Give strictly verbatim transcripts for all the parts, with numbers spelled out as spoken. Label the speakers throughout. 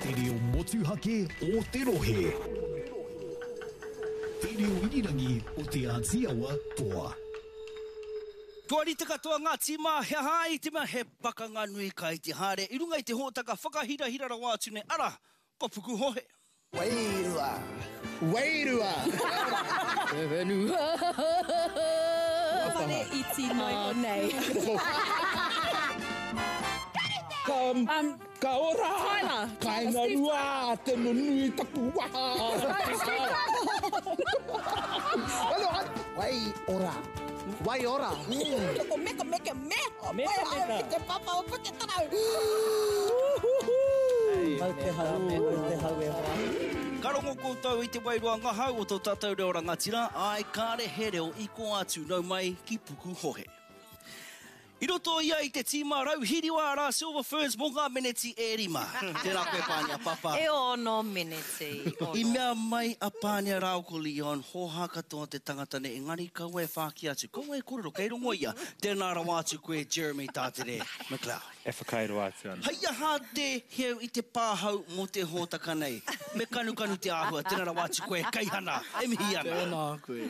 Speaker 1: Te reo motuhake o te rohe. Te reo irirangi o te Ātiawa toa.
Speaker 2: Tuari te katoa ngā tima, he hai te mea he pakanga nui kai te hare. I runga i te hōtaka whakahira hira ra wātu ne ara, ko puku hohe.
Speaker 3: Wairua. Wairua.
Speaker 4: Ewenua.
Speaker 5: Whare iti mai o nei.
Speaker 3: Kam,
Speaker 5: Um,
Speaker 3: ka ora.
Speaker 5: Tyler.
Speaker 3: Kai ngā rua, te nunui taku waha. Alo, wai ora. Wai ora.
Speaker 5: Ko meka meka me.
Speaker 4: Meka, meka.
Speaker 5: Te papa o puke tarau.
Speaker 4: Mau te hau, mau te hau e hoa.
Speaker 2: Karongo koutou i te wairua ngahau o tō tātou reo rangatira, ai kāre he reo i ko atu nau mai ki puku hohe. I roto ia i te tīma rau hiriwa ara Silver Ferns mō ngā meneti e rima. Tēnā koe pānia, papa.
Speaker 6: E ono meneti.
Speaker 2: I mea mai a pānia rau ko Leon, hoha katoa te tangata ne, engari kau e whāki atu. Kau e kororo, kei rongo ia. Tēnā ra wātu koe Jeremy tātere McLeod.
Speaker 7: E whakairo atu ana.
Speaker 2: Haia hā te heu i te pāhau mō te hōtaka nei. Me kanu kanu te āhua, tēnā ra wātu koe kaihana. E mihi ana.
Speaker 3: Tēnā koe.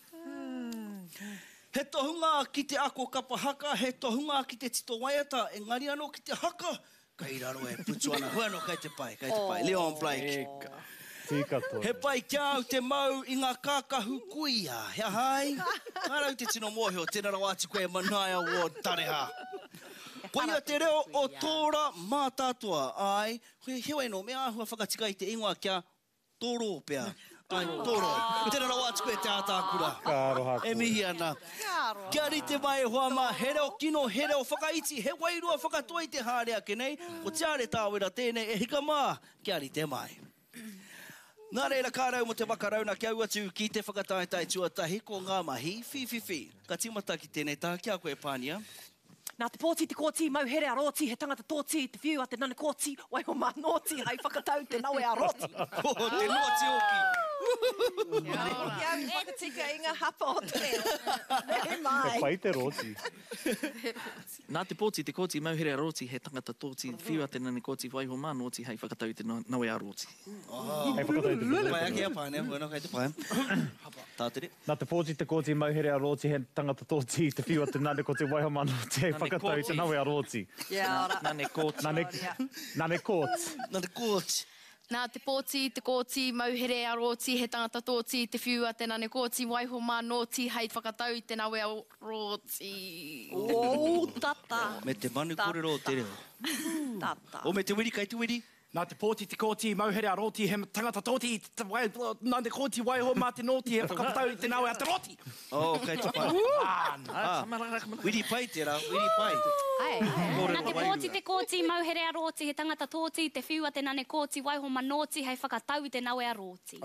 Speaker 2: He tohunga ki te ako kapa haka, he tohunga ki te tito waiata, engari anō ki te haka. Kai raro e putu ana. Hoi anō, kai te pai, kai te pai. Leon Blake.
Speaker 7: Tika toa.
Speaker 2: He pai kia au te mau i ngā kākahu kuia. Hea hai. Kārau te tino mōhio, tēnā ra wātu koe Manaia Ward tareha. Poia te reo o tōra mātātua. Ai, hoi hewa ino, mea ahua whakatika i te ingoa kia tōro pea. Ai, tōro. Tēnā ra wātu koe te ātākura.
Speaker 7: Kāro hako.
Speaker 2: E mihi ana. Kia rite mai e hoa mā, he reo kino, he reo whakaiti, he wairua whakatoa i te hārea ke nei. Ko te are tāwera tēnei, e hika mā, kia rite mai. Nā reira kārau mo te wakarauna ki au atu ki te whakataetai tuatahi ko ngā mahi, fi fi fi. Ka timata ki tēnei tā, kia koe pānia.
Speaker 6: Nā te pōti te kōti, mau here a rōti, he tangata tōti, te whiu a te nana kōti, wai ho mā nōti, hei whakatau te naue a rōti.
Speaker 2: Oh, te nōti oki.
Speaker 5: Ia whakatika i ngā hapa o te reo. Nei mai.
Speaker 7: E pai te roti.
Speaker 4: Nā te pōti te kōti, mau here a rōti, he tangata tōti, te whiu a te nana kōti, wai ho mā nōti, hei whakatau te naue a rōti.
Speaker 7: Hei whakatai te
Speaker 2: Mai ake a pāne, bueno, kai te pae. Tātere.
Speaker 7: Nā te pōti te kōti mauhere a roti, he tangata tōti, te whiua te nane ko te waiho mano, te hei whakatau te nawe a roti.
Speaker 4: Nane kōti.
Speaker 7: Nane, nane kōt.
Speaker 2: Nā te kōti.
Speaker 8: Nā te pōti, te kōti, mauhere a rōti, he tangata tōti, te whiua, te nane kōti, waiho mā nōti, hei whakatau, te nawe a rōti.
Speaker 5: O, tata.
Speaker 2: Me te manu kōrero o te reo.
Speaker 5: Tata.
Speaker 2: O me te wiri, kai te wiri.
Speaker 9: Nā te pōti, te kōti, mauhere a rōti, he tangata tōti, te wai, nā te kōti, waiho mā te nōti, he whakatau, te nawe a te rōti.
Speaker 2: Oh, kai te pae. Ah, wiri pai te rā, wiri pai.
Speaker 10: Ai, nā te pōti te kōti, mauhere a rōti, he tangata tōti, te whiua te nane kōti, waiho manōti, hei whakatau i te nawe a rōti.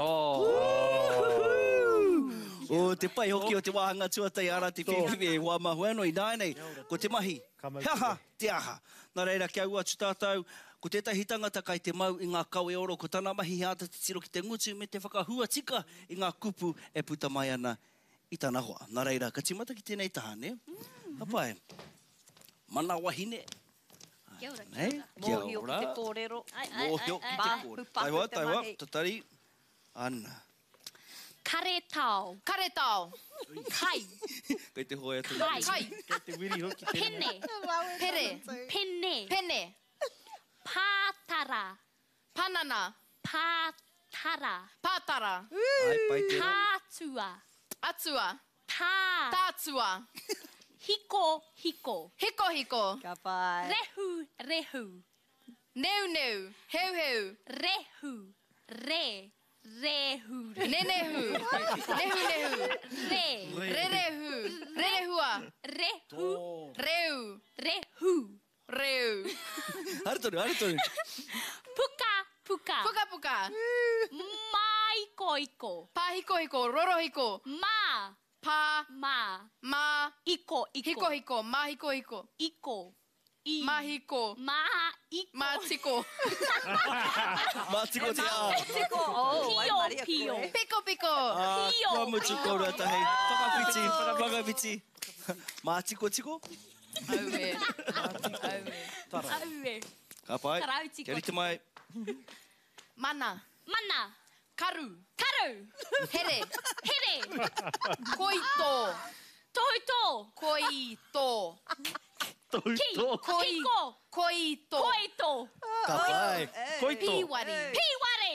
Speaker 2: O te pai hoki o te wāhanga tuatai ara te whiwhiwi e wā mahuano i nānei. Ko te mahi, heaha, te aha. Nā reira kia ua atu tātou, ko tētahi tangata kai te mau i ngā kawe oro, ko tāna mahi hata te tiro ki te ngutu, me te whakahua tika i ngā kupu e puta mai ana i tāna hoa. Nā reira, ka timata ki tēnei tahane. Hapai, mana wahine.
Speaker 10: Kia ora,
Speaker 2: Nei, kia
Speaker 6: Mōhio
Speaker 2: ora.
Speaker 6: ki te kōrero.
Speaker 2: Mōhio ki te
Speaker 6: Pahu,
Speaker 2: kōrero.
Speaker 6: pahu
Speaker 2: Taiwa,
Speaker 6: te
Speaker 2: taiwa,
Speaker 6: mahi.
Speaker 2: tatari. Ana.
Speaker 10: Kare tau.
Speaker 8: Kare tau.
Speaker 10: Kai.
Speaker 2: Kei te hoa atu.
Speaker 10: Kai.
Speaker 8: Kai.
Speaker 7: Kei te wiri hoki te
Speaker 10: Pene.
Speaker 8: Pere.
Speaker 10: Pene.
Speaker 8: Pene.
Speaker 10: Pātara.
Speaker 8: Panana.
Speaker 10: Pātara.
Speaker 8: Pātara.
Speaker 2: Ai, pai te rā.
Speaker 10: Tātua.
Speaker 8: Atua.
Speaker 10: Tā.
Speaker 8: Tātua.
Speaker 10: Hiko, hiko.
Speaker 8: Hiko hiko.
Speaker 5: Ka pai.
Speaker 10: Rehu, rehu.
Speaker 8: Neu neu. Heu heu.
Speaker 10: Rehu. Re. Rehu.
Speaker 8: Nenehu. Nehu nehu.
Speaker 10: Re.
Speaker 8: Re rehu. Re rehua.
Speaker 10: Rehu.
Speaker 8: Reu.
Speaker 10: Rehu.
Speaker 8: Reu.
Speaker 2: Aratoru, aratoru.
Speaker 10: Puka, puka.
Speaker 8: Puka puka.
Speaker 10: Maiko, iko.
Speaker 8: Pa hiko hiko. Roro hiko.
Speaker 10: Ma.
Speaker 8: Pa.
Speaker 10: Ma.
Speaker 8: Ma.
Speaker 10: Iko, iko.
Speaker 8: Hiko hiko. Ma hiko hiko.
Speaker 10: Iko. I.
Speaker 8: Ma hiko.
Speaker 10: Ma. Iko.
Speaker 8: Ma tiko.
Speaker 2: Mā tiko te ā.
Speaker 5: Tiko. Oh, ai
Speaker 10: Pio,
Speaker 5: Maria
Speaker 10: pio.
Speaker 5: koe.
Speaker 8: Piko piko.
Speaker 2: Ah,
Speaker 10: Pio.
Speaker 2: kua mutu kōrua tahi. Whakawhiti, whakawhiti. Mā tiko tiko.
Speaker 8: Auwe. Auwe.
Speaker 10: Aue.
Speaker 2: Ka pai.
Speaker 10: Karau tiko.
Speaker 2: Kia rite mai.
Speaker 8: Mana.
Speaker 10: Mana.
Speaker 8: Karu.
Speaker 10: Karu.
Speaker 8: Here.
Speaker 10: Here.
Speaker 8: Koito.
Speaker 10: Toito.
Speaker 8: Koito.
Speaker 10: Ki.
Speaker 8: Koi.
Speaker 10: Kiko.
Speaker 8: Koito.
Speaker 10: Koito.
Speaker 2: Ka pai.
Speaker 4: Koito.
Speaker 8: Piwari.
Speaker 10: Piware.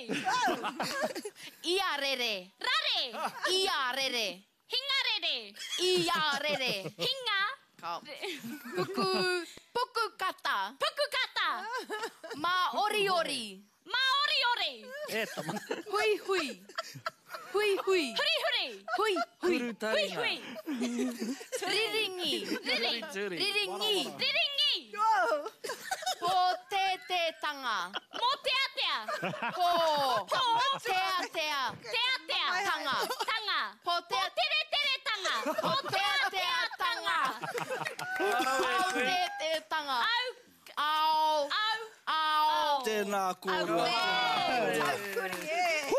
Speaker 8: Iarere.
Speaker 10: Rare.
Speaker 8: Iarere.
Speaker 10: Hingarere.
Speaker 8: Iarere.
Speaker 10: Hinga.
Speaker 8: Ka. Puku. Puku kata.
Speaker 10: Puku kata.
Speaker 8: Ma ori ori.
Speaker 10: Ma ori ori.
Speaker 4: E tama.
Speaker 8: Hui hui. Hui hui.
Speaker 10: Huri huri.
Speaker 8: Hui hui.
Speaker 10: Hui
Speaker 4: Kurutaringa.
Speaker 10: hui.
Speaker 8: Riringi.
Speaker 10: Riri.
Speaker 4: Turi.
Speaker 8: Riringi.
Speaker 10: Riringi.
Speaker 8: Po te te tanga.
Speaker 10: Mo tea tea.
Speaker 8: Po.
Speaker 10: Po.
Speaker 8: Tea tea.
Speaker 10: Tea tea.
Speaker 8: Tanga.
Speaker 10: Tanga.
Speaker 8: Po te
Speaker 10: Po tere tere tanga.
Speaker 8: Po tea tea tanga. Au te te tanga.
Speaker 10: Au.
Speaker 8: Au.
Speaker 10: Au.
Speaker 8: Au.
Speaker 2: Tēnā kōrua.
Speaker 5: Taukuri, e.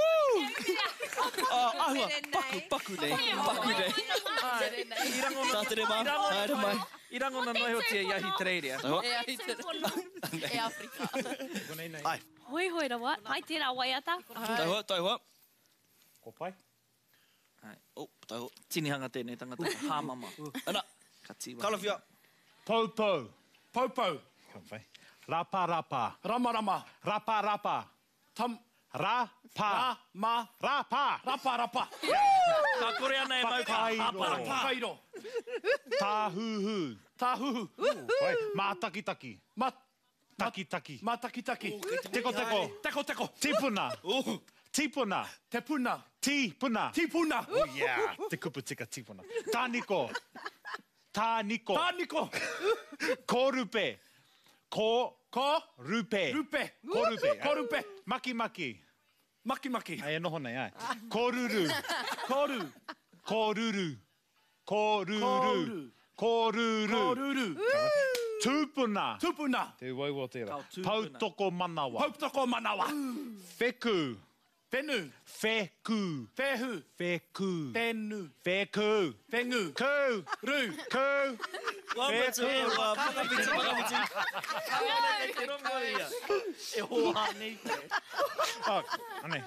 Speaker 2: Ah, ahua, paku, paku nei, paku nei.
Speaker 4: Irangona.
Speaker 2: Tā tere mā, haere mai.
Speaker 4: Irangona noi o tia iahi treiria.
Speaker 8: E ai te. E Afrika.
Speaker 2: Ai,
Speaker 10: Hoi hoi rawa. Pai tērā waiata.
Speaker 2: tai hoa, tai hoa.
Speaker 7: Ko pai.
Speaker 2: Oh, tai hoa.
Speaker 4: Tinihanga tēnei tangata. Hāmama.
Speaker 2: Ana,
Speaker 4: Ka tiwa.
Speaker 2: kalawhia.
Speaker 7: Pau pau.
Speaker 9: Pau pau.
Speaker 7: Ko pai. Rapa rapa.
Speaker 9: Rama rama.
Speaker 7: Rapa rapa.
Speaker 9: Tam.
Speaker 7: Rapa.
Speaker 9: Ra. Ma.
Speaker 7: Rapa.
Speaker 9: Rapa rapa.
Speaker 4: Ka kore ana e mau ka
Speaker 7: Whakairo.
Speaker 4: hapa.
Speaker 9: Whakairo.
Speaker 7: Tāhuhu.
Speaker 9: Tāhuhu.
Speaker 7: Oi, mā taki taki.
Speaker 9: Ma.
Speaker 7: Taki taki.
Speaker 9: Ma taki taki.
Speaker 7: Teko teko.
Speaker 9: Teko teko.
Speaker 7: Tipuna.
Speaker 2: Oh,
Speaker 7: Tipuna.
Speaker 9: Te puna.
Speaker 7: Tipuna.
Speaker 9: Tipuna.
Speaker 7: Oh yeah. Te kupu tika tipuna. Tāniko. Tāniko.
Speaker 9: Tāniko.
Speaker 7: Kōrupe. Ko.
Speaker 9: Ko.
Speaker 7: Rupe.
Speaker 9: Rupe.
Speaker 7: Kōrupe.
Speaker 9: Kōrupe.
Speaker 7: Maki maki.
Speaker 9: Maki maki.
Speaker 7: Ai, e noho nei, ai. Kōruru.
Speaker 9: Koru.
Speaker 7: Kōruru. Kōruru. Kōruru.
Speaker 9: Kōruru.
Speaker 7: Tūpuna.
Speaker 9: Tupuna.
Speaker 7: Te waiwa tērā.
Speaker 4: Kau tūpuna.
Speaker 7: Pautoko manawa.
Speaker 9: Pautoko manawa.
Speaker 7: Wheku.
Speaker 9: Whenu.
Speaker 7: Wheku.
Speaker 9: Whehu.
Speaker 7: Wheku.
Speaker 9: Whenu.
Speaker 7: Wheku.
Speaker 9: Whengu.
Speaker 7: Ku.
Speaker 9: Ru.
Speaker 7: Ku.
Speaker 2: wā matu, wā whakawiti, whakawiti.
Speaker 4: Kāna te rongo ia. E hoa nei te.
Speaker 7: Oh, ane.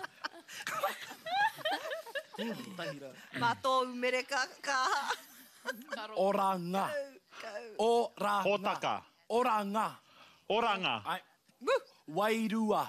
Speaker 4: Tahira.
Speaker 5: Mato umere ka ka.
Speaker 9: Oranga. Oranga.
Speaker 7: Hōtaka.
Speaker 9: Oranga.
Speaker 7: Oranga.
Speaker 9: Ai. Wairua.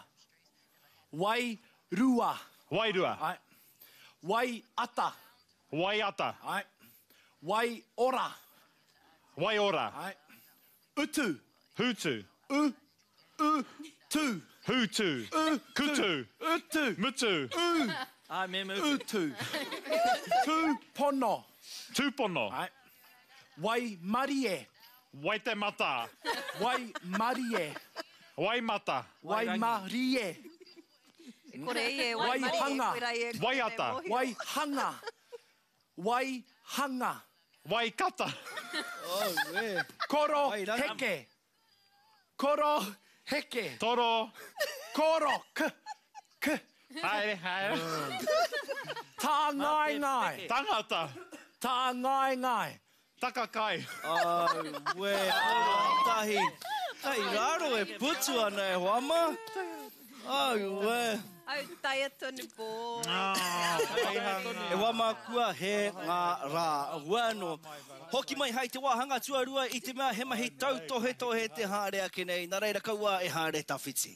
Speaker 9: Wairua.
Speaker 7: Wairua.
Speaker 9: Ai. Waiata.
Speaker 7: Waiata.
Speaker 9: Ai. Waiora.
Speaker 7: Waiora.
Speaker 9: Ai. Utu.
Speaker 7: Hutu.
Speaker 9: U. U. Tu.
Speaker 7: Hutu.
Speaker 9: U.
Speaker 7: Kutu.
Speaker 9: Utu.
Speaker 7: Mutu.
Speaker 9: U.
Speaker 4: Ai, me mu.
Speaker 9: Utu. Tu pono.
Speaker 7: Tūpono.
Speaker 9: Ai. Wai marie.
Speaker 7: Waite mata.
Speaker 9: Wai marie.
Speaker 7: Waimata.
Speaker 9: Wai marie.
Speaker 5: Kore e
Speaker 9: Wai
Speaker 5: mari,
Speaker 9: hanga.
Speaker 5: koe rai e kore
Speaker 7: Waiata.
Speaker 5: mohi.
Speaker 9: Wai hanga. Wai hanga.
Speaker 7: Waikata.
Speaker 2: Oh, we.
Speaker 9: Koro
Speaker 2: Wai ranga.
Speaker 9: heke. Koro heke.
Speaker 7: Toro.
Speaker 9: Koro k. K.
Speaker 7: Haere, haere.
Speaker 9: Tā ngai ngai.
Speaker 7: Tangata.
Speaker 9: Tā ngai ngai.
Speaker 7: Takakai.
Speaker 2: Oh, we. Tahi. Tahi raro e putu ana e wama. Oh, we.
Speaker 5: Au tai atonu pō.
Speaker 2: E wama kua he ngā rā wano. Hoki mai hai te wāhanga tuarua i te mea he mahi tau tohe tohe te hārea ke nei. Nā reira kaua e hāre tawhiti.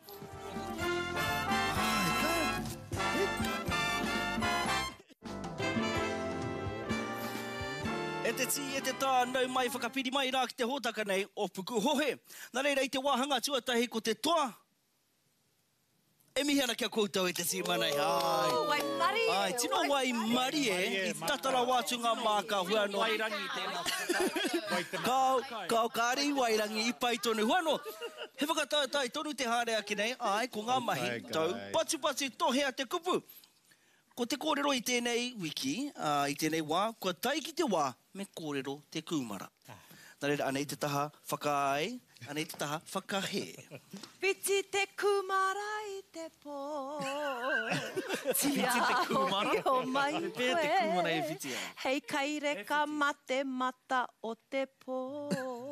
Speaker 2: E te ti e te tā nau mai whakapiri mai rā ki te hōtaka nei o puku hohe. Nā reira i te wāhanga tuatahi ko te toa. E mihi ana kia koutou e te ti manai. Ai.
Speaker 5: Wai mari e.
Speaker 2: Ai, tino wai mari e, i tatara wātu ngā māka huano.
Speaker 4: Wairangi tēnā.
Speaker 2: Kau, kau kāri wairangi i pai tonu huano. He whakatau tai tonu te hārea ki nei, ai, ko ngā mahi,
Speaker 7: Ai,
Speaker 2: tau,
Speaker 7: kai.
Speaker 2: patu patu tohea te kupu. Ko te kōrero i tēnei wiki, uh, i tēnei wā, kua tai ki te wā, me kōrero te kūmara. Nā reira, anei te taha whakaai, anei te taha whakahe.
Speaker 5: Whiti te kumara i te pō.
Speaker 4: Whiti te kumara?
Speaker 5: Tia o mai
Speaker 4: Pē te kumara e whiti ai.
Speaker 5: Hei kaire ka mate mata o te pō.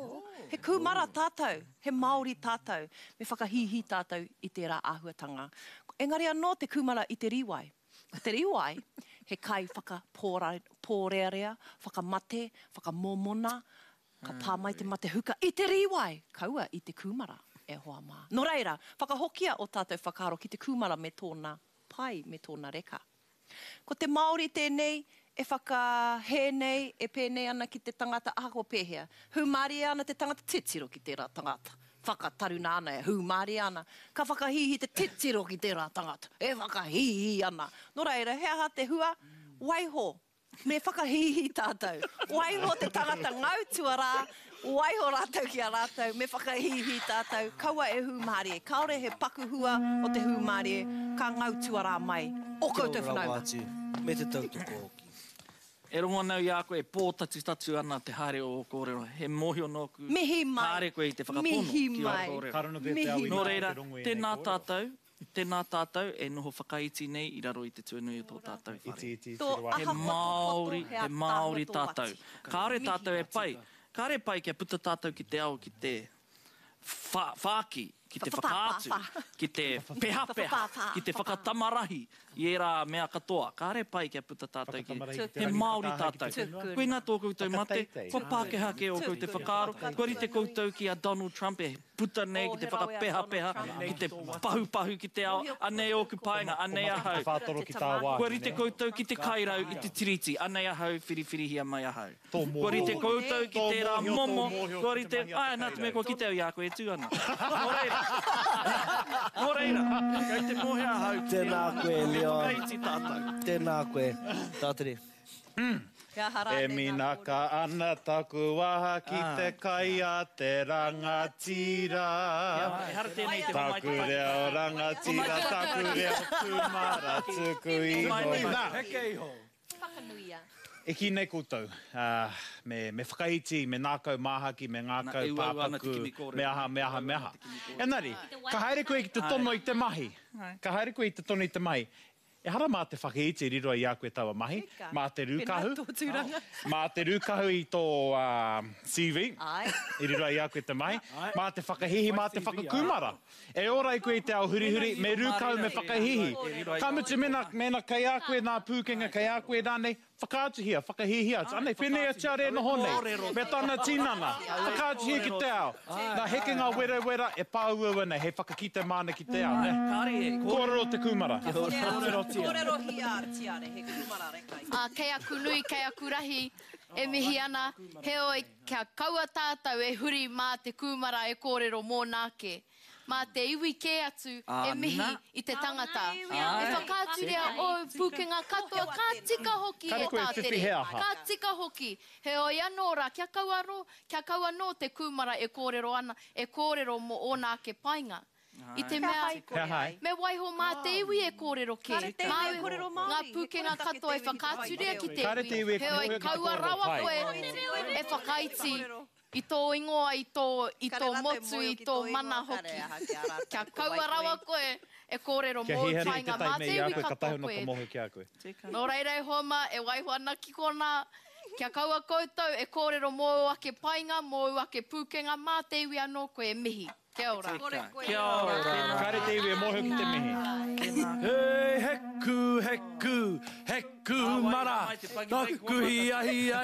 Speaker 6: He kumara tātou, he Māori tātou, me whakahihi tātou i tērā āhuatanga. Engari anō te kumara i te riwai. Te riwai, he kai whakapōrearea, whakamate, whakamomona, ka pā mai te mate huka i te riwai, kaua i te kumara, e hoa mā. Nō reira, whakahokia o tātou whakaro ki te kumara me tōna pai, me tōna reka. Ko te Māori tēnei, e whakahē nei, e pēnei ana ki te tangata ahako pēhea. Humari ana te tangata titiro ki tērā tangata. Whakataruna ana e humari ana. Ka whakahihi te titiro ki tērā tangata. E whakahihi ana. Nō reira, he aha te hua, waiho, me whakahihi tātou. Waiho te tangata ngautua rā, waiho rātou ki a rātou, me whakahihi tātou. Kaua e humari e, kaore he pakuhua o te humari e, ka ngautua rā mai. O koutou whanau.
Speaker 2: Me te tautoko hoki.
Speaker 4: E rongo nau i a koe, e pōtatu tatu ana te haere o kōrero. He mohio nōku.
Speaker 6: Mihi mai.
Speaker 4: Haere koe i te whakapono.
Speaker 6: Mihi
Speaker 4: ki o
Speaker 6: mai.
Speaker 4: kōrero.
Speaker 7: Karana te te au i
Speaker 4: Nō
Speaker 7: nā
Speaker 4: reira,
Speaker 7: te rongo i
Speaker 4: tēnā
Speaker 7: nei kōrero.
Speaker 4: tātou, tēnā tātou, e noho whakaiti nei i raro i te tuanui o tō tātou whare.
Speaker 7: Iti, iti,
Speaker 6: Tō
Speaker 7: iti,
Speaker 4: He
Speaker 6: aha
Speaker 4: Māori,
Speaker 6: poto,
Speaker 4: he Māori tātou. Kāre tātou e pai. Kāre pai kia puta tātou ki te ao, ki te wha, whāki, ki te whakaatu, ki te peha peha, ki te whakatamarahi, i e rā mea katoa. Kāre pai kia puta tātou ki he Māori tātou. Koe nā tō koutou mate, ko Pākehā ke o kou te whakaaro, ko ri te koutou ki a Donald Trump e puta nei ki te whakapeha peha, ki te pahu pahu ki te ao, anei oku paenga, anei ahau.
Speaker 7: Whātoro ki tā wā.
Speaker 4: Ko ri te koutou ki te kairau i te tiriti, anei ahau, whiriwhiri hia mai ahau. Ko ri te koutou ki te rā momo, ko ri te, ai, nā te mea ko ki te au i a koe tū ana. Nō reira. Nō reira. Kei te mohe ahau.
Speaker 2: Tēnā koe, Leon.
Speaker 4: Whakaiti tātou.
Speaker 2: Tēnā koe, tātere.
Speaker 7: E minaka ana taku waha ki te kai a te rangatira. Taku reo rangatira, taku reo kumara tuku iho. Nā,
Speaker 6: Whakanuia.
Speaker 7: e ki nei koutou, uh, me, me whakaiti, me nākau māhaki, me ngākau pāpaku, me aha, me aha, me aha. Enari, ka haere koe ki te tono i te mahi. Ka haere koe i te tono i te mahi. E hara mā te whakaiti riro i a koe taua mahi, mā te rūkahu, mā te rūkahu i tō uh, C V, i riro i a koe te mahi, mā te whakahihi, mā te whakakumara. E ora i koe i te ao huri huri, me rūkahu, me whakahihi. Ka mutu mena, mena kai a koe nā pūkenga, kai a koe rānei, whakaatuhia, whakahihia. Anei, whenei a tiare no honei, me tāna tīnana, whakaatuhia ki te ao. Nā heke ngā wera wera, e pāua nei, he whakakite māna ki te ao. Kōrero te kumara.
Speaker 6: Kōrero hia tiare, he kumara reka.
Speaker 8: Uh, kei a kunui, kei a kurahi, e mihi ana, he oi kia kaua tātou e huri mā te kumara e kōrero mō nāke. Mā te iwi kē atu e mihi i te tangata. E whakāturia o pukenga katoa, ka tika hoki e tātere. Ka tika hoki. He oi anō rā, kia kaua ro, kia kaua no te kumara e kōrero ana, e kōrero mo o nāke painga. I te mea, me waiho mā te iwi e kōrero ke. Mā ngā pukenga katoa e whakāturia ki te iwi. He oi kaua rawa koe e whakaiti. I tō ingoa, i tō, i tō motu, i tō mana hoki. Kia kaua rawa koe e kōrero mō tainga. Mā te iwi katoa koe. Nō reira e homa, e waiho ana ki kona. Kia kaua koutou e kōrero mō ake painga, mō ake pūkenga. Mā te iwi anō koe e mihi. Kia ora.
Speaker 4: Kia ora.
Speaker 7: Kāre te iwi e mōhio ki te mihi.
Speaker 9: Hei, heku, heku, heku mara. Taku hia hia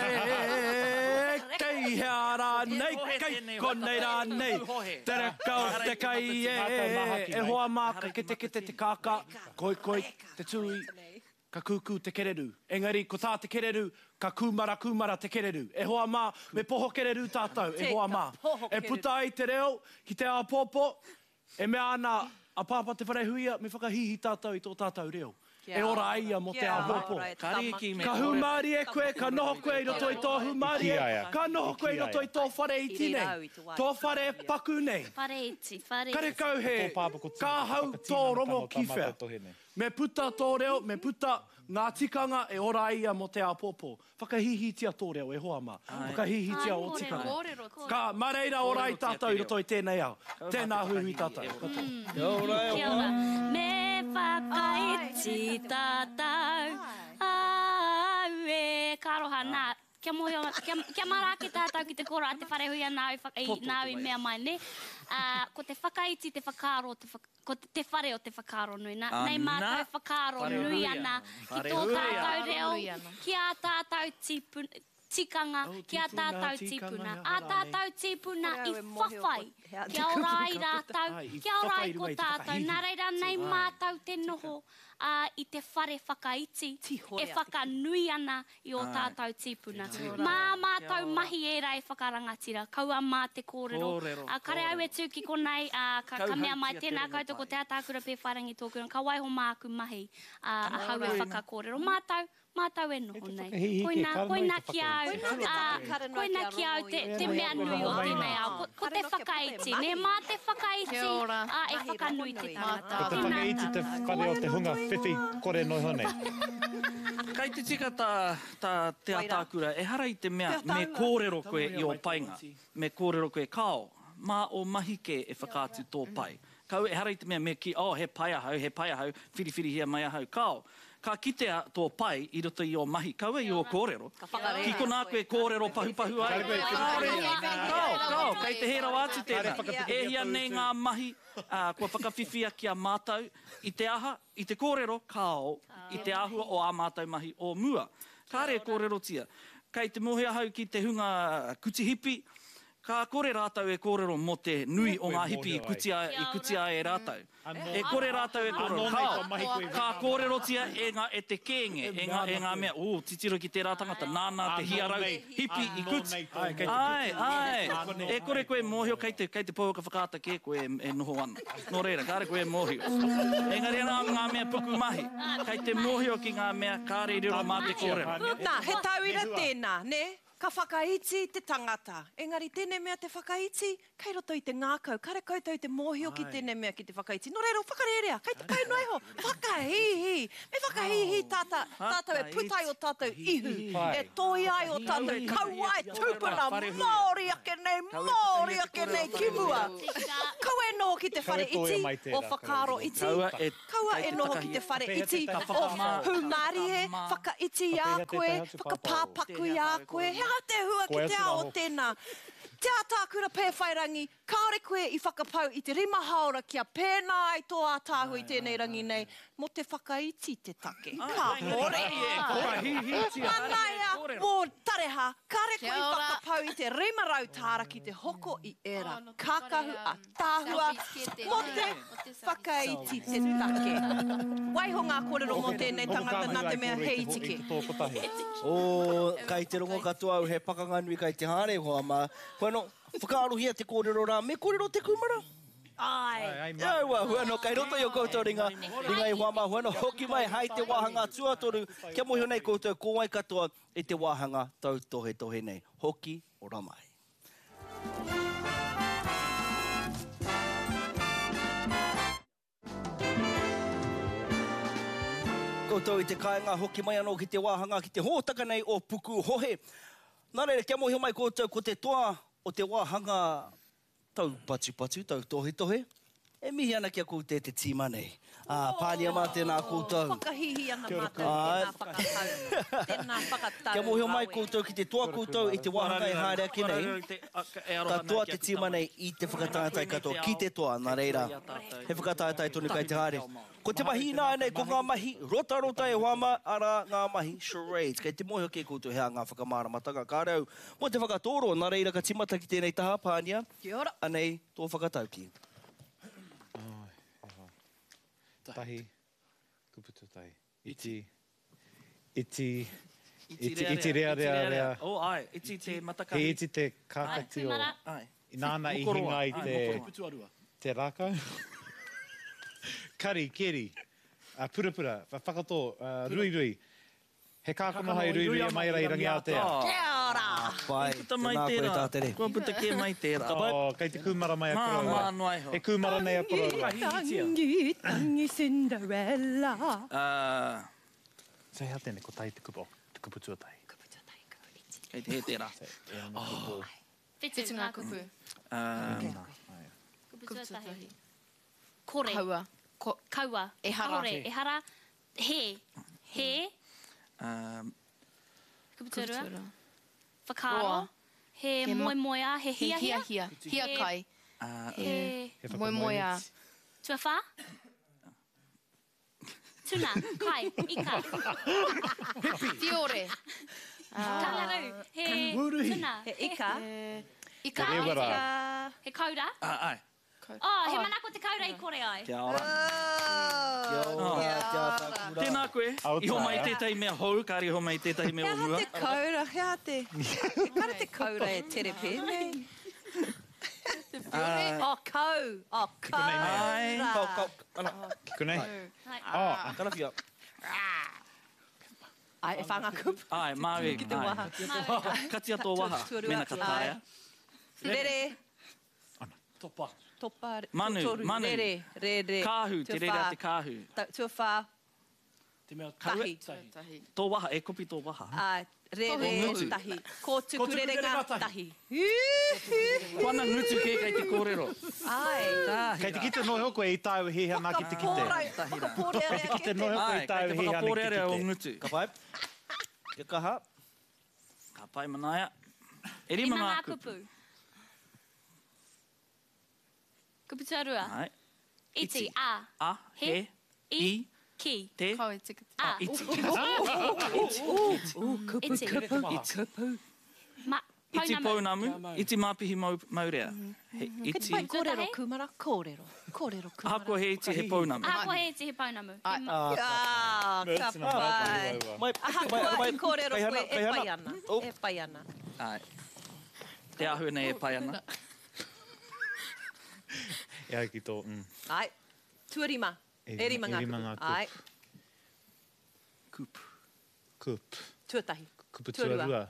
Speaker 9: e, kei hea rā nei, kei konei rā nei. Tere kau te kai e, e hoa māka ke te kete te kāka, koi koi te tui. Ka kūkū te kereru. Engari, ko tā te kereru, ka kūmara kūmara te kereru. E hoa mā, me poho kereru tātou, e hoa mā. E puta ai te reo, ki te āpōpō, e mea ana a pāpa te wharehuia, me whakahihi tātou i tō tātou reo. E ora aia mo te āpōpō. Ka humari e koe, ka noho koe i roto i tō humari e, ka noho koe i roto i tō whare iti nei. Tō whare paku nei.
Speaker 10: Whare iti, whare iti.
Speaker 9: Kare kau he, ka hau tō rongo kiwhea. Me puta tō reo, me puta ngā tikanga e ora ia mo te āpōpō. Whakahihitia tō reo e hoa mā. Whakahihitia o tikanga. Ka mareira ora i tātou i roto i tēnei au. Tēnā hui tātou.
Speaker 10: Kia ora. Me whakaiti tātou. Au e karoha nā kia mohi, kia, kia mara ki tātou ki te kora te wharehui a nāui, nāui mea mai ne. Uh, ko te whakaiti, te whakaro, te whak, ko te, te whare o te whakaro nui. Na, nei mātou whakaro nui ana ki tō tātou reo, ki a tātou tipu, tikanga, ki a tātou tipuna. A tātou tipuna i whawhai, kia orai rātou, kia orai ko tātou. Nā reira nei mātou te noho. Uh, I te whare whakaiti, e whakanui ana i o tātou tipuna. Mā mātou mahi e rei whakarangatira, kaua mā te kōrero. Uh, kare au e tūki konei, uh, ka, ka mea mai tēnā koutou ko te atākura pē wharangi tōku, ka waiho māku mahi uh, a hau e whakakōrero. Mātou, mātou e noho nei. Koina, koina ki au, uh, koina ki au te, te mea nui o tēnei au. Ko, ko te whakaiti, ne mā te whakaiti, uh, e whakanui te tangata.
Speaker 7: Ko te whakaiti te whare o te hunga whiwhi kore noi hone.
Speaker 4: Kai te tika tā, tā te atākura, e hara i te mea, me kōrero koe i o painga, me kōrero koe kao, mā o mahike e whakātu tō pai. Kau e hara i te mea, me ki, oh, he pai ahau, he pai ahau, whiri whiri hia mai ahau, kao. Ka kitea tō pai i roto i o mahi, kau e i o kōrero. Ki ko nā koe kōrero pahu pahu ai. Kao, kao, kei te hera wātu tēnā. E hia nei ngā mahi, uh, kua whakawhiwhia ki a mātou, i te aha, i te kōrero, kao, i te ahua o a mātou mahi o mua. Kāre kōrero tia. Kei te mohe ahau ki te hunga kutihipi, ka kore rātau e kōrero mo te nui o ngā hipi i kutia, i kutia e rātau. E kore rātau e kōrero. Kao, ka kōrero tia e, ngā, e te kēnge, e ngā, e ngā mea, o, titiro ki tērā tangata, nāna te hiarau, hipi i kuti. Ai, ai, e kore koe mōhio, kei te, kei te pōka whakaata ke koe e, e noho ana. Nō reira, kāre koe mōhio. Engari ana ngā mea puku mahi, kei te mōhio ki ngā mea kāre riro mā te kōrero.
Speaker 6: Nā, he tauira tēnā, ne? Ka whakaiti te tangata. Engari, tēnei mea te whakaiti, kei roto i te ngākau. Kare koutou i te mōhio ki tēnei mea ki te whakaiti. Nō reiro, whakarerea, kei te kai noiho. Whakahihi. Me whakahihi tāta, tātou e putai o tātou ihu. E toi ai o tātou kauai tūpuna. Māori ake nei, Māori ake nei kimua. Kaua e noho ki te whare iti o whakaro iti. Kaua e noho ki te whare iti o hungari e, whakaiti a koe, whakapāpaku a koe. Hea te hua ki te ao o tēnā. Te atākura pēwhairangi, kāore koe i whakapau i te rima haora kia pēnā ai tō ātāhu i tēnei rangi nei, mo te whakaiti te take. Ka more! Manaia, mō tareha, kāre koe i whakapau i te rima rautāra ki te hoko i era. Kākahu a tāhua, mo te whakaiti te take. Waiho ngā kōrero mō tēnei tangata nā te mea hei tiki.
Speaker 2: O, kai te rongo katoa au he pakanganui kai te hāre hoa mā. Bueno, whakaarohia te kōrero rā, me kōrero te kumara? Ai. Ai, wa, bueno, kai roto i o koutou ringa, ringa i hoa mā, bueno, hoki mai, hai te wāhanga tuatoru, kia mohi nei koutou, kōwai katoa i te wāhanga tau tohe tohe nei. Hoki o ramai. Koutou i te kāinga hoki mai anō ki te wāhanga ki te hōtaka nei o puku hohe. Nā reira, kia mohi mai koutou ko te toa o te wāhanga tau patu patu, tau tohe tohe. E mihi ana kia koutou te tīma nei. Ah, pānia mā tēnā koutou.
Speaker 6: Whakahihi ana mā tēnā whakatau. Tēnā whakatau.
Speaker 2: Kia mohi mai koutou ki te toa koutou i te wāhanga e haere ake nei. Ka toa te tīma nei i te whakatātai katoa ki te toa, nā reira. He whakatātai tonu kai te haere. Ko te mahi nā nei, ko ngā mahi, rota rota e whama, ara ngā mahi, charades. Kei te mohi ke koutou hea ngā whakamāramatanga. Kā rau, mo te whakatoro, nā reira ka timata ki tēnei taha, pānia.
Speaker 6: Kia ora.
Speaker 2: Anei, tō whakatauki.
Speaker 7: Tahi, kuputu tahi. Iti, iti, iti, iti rea rea rea.
Speaker 4: O, ai, iti te matakahi.
Speaker 7: He iti te kākati o... Nāna i hinga i te... Te rākau. Kari, keri, uh, purapura, whakatō, uh, rui rui. He kākama hai rui rui e mai rai rangi Aotea.
Speaker 6: Kia ora!
Speaker 2: Pai,
Speaker 4: puta mai tērā. Kua puta ke mai tērā.
Speaker 7: Oh, kei te kumara mai a kura.
Speaker 4: Mā, mā, noai ho.
Speaker 7: He kumara nei a kura.
Speaker 6: Tangi, tangi Cinderella.
Speaker 4: Uh,
Speaker 7: Sei hea tēne, ko tai te kupo, te kupu tuatai.
Speaker 4: Kei te he tērā.
Speaker 8: Whitu ngā kupu.
Speaker 10: Kupu tuatahi. Kore.
Speaker 8: Kaua. Ko,
Speaker 10: Kaua.
Speaker 8: E hara.
Speaker 10: Kore. E hara. He. He.
Speaker 4: Um,
Speaker 10: Kuputurua. whakaaro. He moe moea, he hia hia.
Speaker 8: Hia hia. Hia kai.
Speaker 10: He
Speaker 8: moe moea.
Speaker 10: Tua wha? Tuna, kai, ika.
Speaker 8: Fiore.
Speaker 10: Kangaroo. He tuna.
Speaker 6: He ika.
Speaker 8: Ika.
Speaker 7: He rewara.
Speaker 10: He kaura.
Speaker 4: Ai.
Speaker 10: Oh, he manako te kaura I kore ai.
Speaker 2: Kia ora. Kia ora.
Speaker 4: Tēnā koe, iho mai tētai mea hou, kāri iho mai tētai mea
Speaker 6: Hea
Speaker 4: onua.
Speaker 6: te kaura, hea te... He kare te kaura e tere pēne. Oh, kau. Oh,
Speaker 7: Ai.
Speaker 2: Kau, kau. Ana.
Speaker 7: Kunei.
Speaker 2: Oh, kana whia.
Speaker 6: Ai, e whanga kup.
Speaker 4: Ai, mawe.
Speaker 6: Ki te waha.
Speaker 4: Katia tō waha, mena kataia.
Speaker 6: Rere.
Speaker 9: Topa.
Speaker 6: Topa.
Speaker 4: Manu,
Speaker 6: toru,
Speaker 4: manu.
Speaker 6: Rere, rere.
Speaker 4: Kāhu, te rere a te kāhu.
Speaker 6: Tua wha.
Speaker 9: Te mea
Speaker 6: Tahi.
Speaker 4: Tō waha, e kopi tō waha.
Speaker 6: Ai, rere,
Speaker 4: ngutu.
Speaker 6: tahi. Ko tukurerenga, tahi.
Speaker 4: Kuana ngutu ke kei te kōrero.
Speaker 6: Ai.
Speaker 7: Kei te kite noe hoko e i tāu hiha nā ki te kite.
Speaker 6: Whakapōrearea
Speaker 7: Ki te noe hoko
Speaker 4: Ai,
Speaker 7: i tāu
Speaker 4: kei te
Speaker 7: hiha nā ki te
Speaker 4: whakapōrearea o
Speaker 7: kite.
Speaker 4: ngutu.
Speaker 2: Ka pai. Ke kaha.
Speaker 4: Ka pai manaia. E
Speaker 10: I
Speaker 4: rima
Speaker 10: manga
Speaker 4: ngā kupu.
Speaker 10: kupu. Kupu tuarua.
Speaker 4: Ai.
Speaker 10: Iti, a.
Speaker 4: A, he, i,
Speaker 10: ki.
Speaker 4: te.
Speaker 8: Kau e tika.
Speaker 10: A.
Speaker 4: Iti.
Speaker 10: Iti.
Speaker 6: Kupu.
Speaker 10: Ma,
Speaker 4: Iti
Speaker 10: paunamu.
Speaker 4: pounamu, iti māpihi mau, maurea. He, iti.
Speaker 6: Pai kōrero kumara, kōrero. Kōrero kumara.
Speaker 4: Hako he iti he pounamu.
Speaker 10: Ako he iti he paunamu. He ma-
Speaker 6: Ah, ka pai.
Speaker 2: Mai,
Speaker 6: Aha, kua i kōrero koe e pai ana. E pai ana.
Speaker 4: Ai. Te ahu nei e pai ana.
Speaker 7: E ai ki tō, mm.
Speaker 6: Ai, tuarima.
Speaker 7: E
Speaker 6: E rima
Speaker 7: rima- e rima
Speaker 6: ngā
Speaker 7: ngā
Speaker 6: kupu.
Speaker 7: kupu.
Speaker 6: Ai,
Speaker 4: Kupu.
Speaker 7: Kup.
Speaker 6: tuatahi.
Speaker 7: Kupu
Speaker 6: Tuarua.
Speaker 7: tuarua.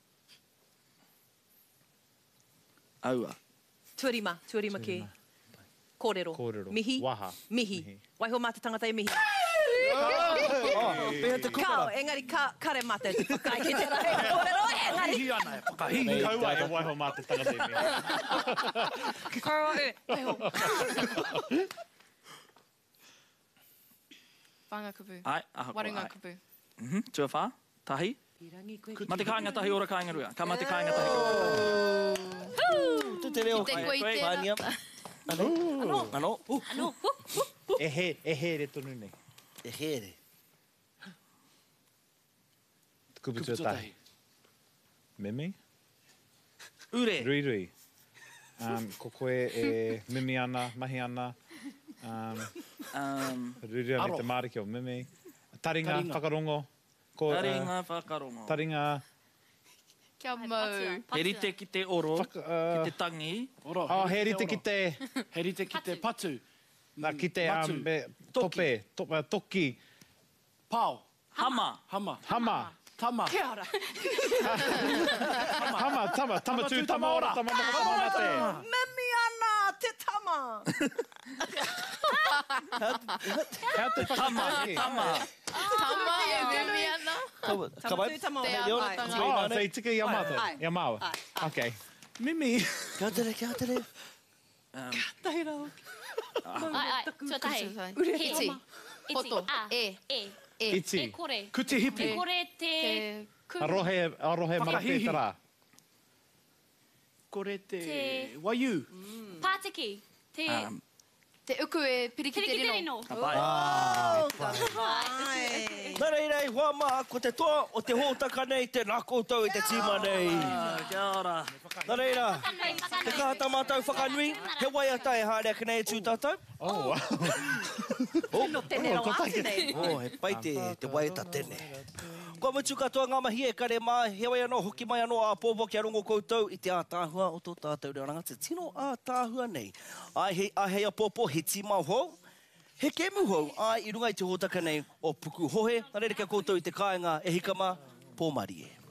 Speaker 4: Aua.
Speaker 6: Tuarima, tuarima ke. Kōrero.
Speaker 7: Kōrero.
Speaker 6: Mihi.
Speaker 7: Waha.
Speaker 6: Mihi.
Speaker 7: Mihi.
Speaker 6: Waiho mā te tangata e mihi.
Speaker 2: Pea te
Speaker 6: Kao,
Speaker 2: kumara.
Speaker 6: engari ka, kare mata e te whakai ki te rai. Kōrero, engari.
Speaker 9: Hihi ana e whakahihi.
Speaker 7: Kaua e waiho mā te tangata i mea.
Speaker 6: Kōrero e. Waiho.
Speaker 8: Whanga kupu.
Speaker 4: Ai, aha ko
Speaker 8: Warunga
Speaker 4: ai.
Speaker 8: kupu.
Speaker 4: Mhm, tua wha, tahi.
Speaker 6: Pirangi koe.
Speaker 4: Ma te kāinga tahi ora kāinga rua. Ka ma te kāinga tahi.
Speaker 2: Tu te reo.
Speaker 8: Te koe i tērā.
Speaker 2: Pānia. Ano. Ano.
Speaker 10: Ano.
Speaker 7: E he, e he re tonu nei.
Speaker 2: E here.
Speaker 7: Kupu
Speaker 9: Kupu
Speaker 7: tuatahi. Mimi?
Speaker 4: Ure.
Speaker 7: Rui rui. Um, ko koe e mimi ana, mahi ana. Um,
Speaker 4: Um,
Speaker 7: rui rui ana
Speaker 9: Aro.
Speaker 7: te mariki o mimi. Taringa,
Speaker 9: Taringa.
Speaker 7: whakarongo. Ko, uh,
Speaker 4: taringa whakarongo.
Speaker 7: taringa.
Speaker 8: Kia mau.
Speaker 4: He rite ki te oro,
Speaker 7: Whaka, uh,
Speaker 4: ki te tangi.
Speaker 9: Oro,
Speaker 7: Oh, he rite ki te...
Speaker 9: He rite ki te patu.
Speaker 7: Nā, ki te
Speaker 9: Matu.
Speaker 7: um, me, tope, to, uh, toki,
Speaker 9: Pau.
Speaker 4: Hama.
Speaker 9: Hama.
Speaker 7: hama.
Speaker 9: Tama.
Speaker 6: Kia ora.
Speaker 7: Hama, tama, tama tū, tama ora, tama maka, tama mate.
Speaker 6: Mimi ana, te tama.
Speaker 7: Hea te
Speaker 4: Tama,
Speaker 7: whakataki.
Speaker 4: tama.
Speaker 8: Tama e mimi ana.
Speaker 2: Ka pai.
Speaker 6: Tama tū, tama
Speaker 8: Te
Speaker 6: ora.
Speaker 2: Leon,
Speaker 6: Ai.
Speaker 2: tu
Speaker 7: Oh,
Speaker 2: ina
Speaker 7: so
Speaker 2: nei.
Speaker 7: i tika i a mātou?
Speaker 6: Ai.
Speaker 7: I a māua?
Speaker 6: Ai.
Speaker 7: Okay.
Speaker 9: Mimi.
Speaker 2: Kia tere, kia tere.
Speaker 6: Tahi rau.
Speaker 10: Ai, ai, tuatahi. He.
Speaker 8: Iti.
Speaker 10: Iti.
Speaker 8: Poto.
Speaker 10: A.
Speaker 8: E.
Speaker 10: E.
Speaker 8: E.
Speaker 7: Iti.
Speaker 10: E kore.
Speaker 9: Kuti hipi.
Speaker 10: E kore te...
Speaker 8: Te.
Speaker 10: ku-
Speaker 7: Arohe, arohe marate
Speaker 9: Whakahihi.
Speaker 7: tara.
Speaker 9: Kore te
Speaker 10: Te-
Speaker 9: waiu.
Speaker 10: Pātiki. Te...
Speaker 4: Um,
Speaker 8: Te uku e piriki te
Speaker 10: Kiriki te
Speaker 8: rino.
Speaker 10: rino.
Speaker 4: ka pai.
Speaker 6: Ai.
Speaker 2: Nā rei rei, hoa maha, ko te toa o te hōtaka nei, te nā koutou i te tīma nei.
Speaker 4: Kia ora.
Speaker 2: Nā rei rā, te kahata mātou whakanui, he waiata e hārea ka nei tū tātou.
Speaker 7: Oh, wow.
Speaker 6: No tēne rau ate nei.
Speaker 2: Oh, he pai te, te waiata tene. Kua mutu katoa ngā mahi e kare mā, he wai anō, hoki mai anō a pōpō ki a rongo koutou i te ātāhua o tō tātou reoranga, te tino ātāhua nei. Ai he, ai hei a pōpō, he tīmau hou, he kemu hou, ai i runga i te hōtaka nei o puku hohe, nā reira kia koutou i te kāinga e hikama, pōmari e.